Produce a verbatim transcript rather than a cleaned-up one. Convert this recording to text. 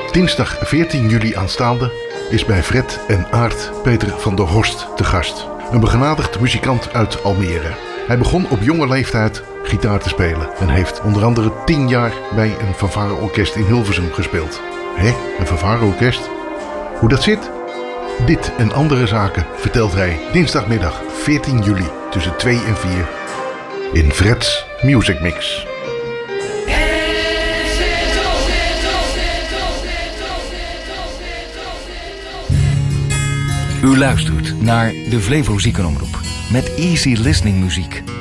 Dinsdag veertien juli aanstaande is bij Fred en Aart Peter van der Horst te gast. Een begenadigd muzikant uit Almere. Hij begon op jonge leeftijd gitaar te spelen en heeft onder andere tien jaar bij een fanfareorkest in Hilversum gespeeld. Hé, een fanfareorkest? Hoe dat zit? Dit en andere zaken vertelt hij dinsdagmiddag veertien juli tussen twee en vier in Fred's Music Mix. U luistert naar de Flevo Ziekenomroep met easy listening muziek.